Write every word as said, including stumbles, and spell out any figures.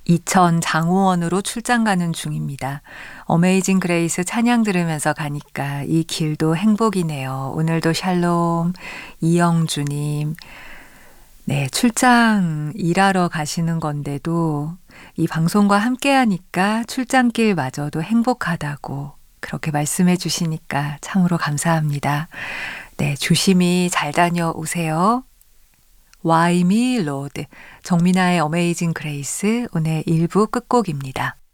이천 장호원으로 출장 가는 중입니다. 어메이징 그레이스 찬양 들으면서 가니까 이 길도 행복이네요. 오늘도 샬롬, 이영주님. 네, 출장 일하러 가시는 건데도 이 방송과 함께 하니까 출장길마저도 행복하다고 그렇게 말씀해 주시니까 참으로 감사합니다. 네, 조심히 잘 다녀오세요. Why Me Lord, 정민아의 어메이징 그레이스 오늘 일 부 끝곡입니다.